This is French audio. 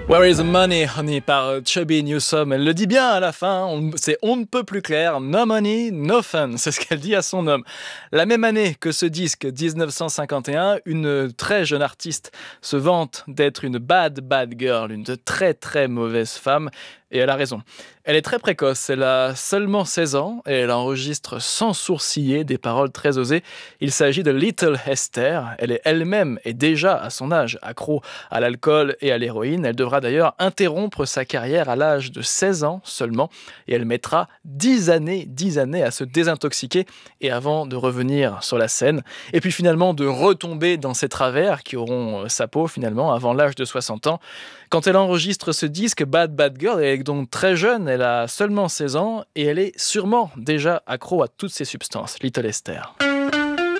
Where is the money, honey par Chubby Newsome. Elle le dit bien à la fin, c'est on ne peut plus clair. No money, no fun, c'est ce qu'elle dit à son homme. La même année que ce disque, 1951, une très jeune artiste se vante d'être une bad girl, une très très mauvaise femme. Et elle a raison. Elle est très précoce, elle a seulement 16 ans et elle enregistre sans sourciller des paroles très osées. Il s'agit de Little Esther. Elle est elle-même et déjà à son âge accro à l'alcool et à l'héroïne. Elle devra d'ailleurs interrompre sa carrière à l'âge de 16 ans seulement et elle mettra 10 années à se désintoxiquer et avant de revenir sur la scène. Et puis finalement de retomber dans ses travers qui auront sa peau finalement avant l'âge de 60 ans. Quand elle enregistre ce disque Bad Girl, elle est donc très jeune, elle a seulement 16 ans et elle est sûrement déjà accro à toutes ces substances, Little Esther.